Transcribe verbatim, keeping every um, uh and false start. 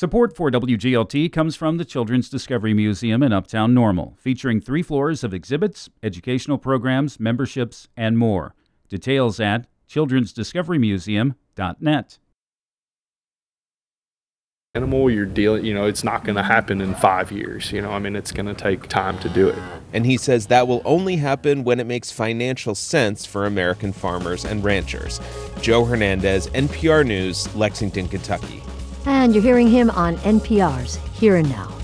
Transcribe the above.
Support for W G L T comes from the Children's Discovery Museum in Uptown Normal, featuring three floors of exhibits, educational programs, memberships, and more. Details at children's discovery museum dot net. Animal, you're dealing, you know, it's not going to happen in five years. You know, I mean, it's going to take time to do it. And he says that will only happen when it makes financial sense for American farmers and ranchers. Joe Hernandez, N P R News, Lexington, Kentucky. And you're hearing him on N P R's Here and Now.